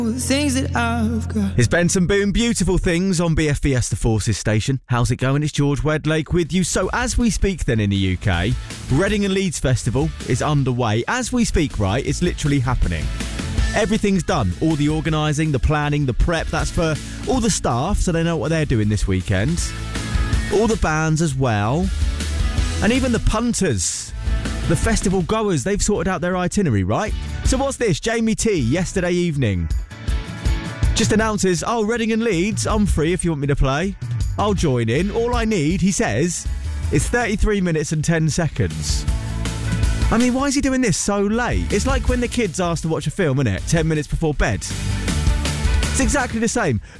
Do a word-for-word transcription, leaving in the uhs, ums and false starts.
things that I've got. It's Benson Boone, Beautiful Things on B F Fiesta Forces Station. How's it going? It's George Wedlake with you. So as we speak then in the U K, Reading and Leeds Festival is underway. As we speak, right, it's literally happening. Everything's done. All the organising, the planning, the prep, that's for all the staff, so they know what they're doing this weekend. All the bands as well. And even the punters, the festival goers, they've sorted out their itinerary, right? So what's this? Jamie T, yesterday evening, just announces, oh, Reading and Leeds, I'm free if you want me to play. I'll join in. All I need, he says, is thirty-three minutes and ten seconds. I mean, why is he doing this so late? It's like when the kids ask to watch a film, innit? ten minutes before bed. It's exactly the same.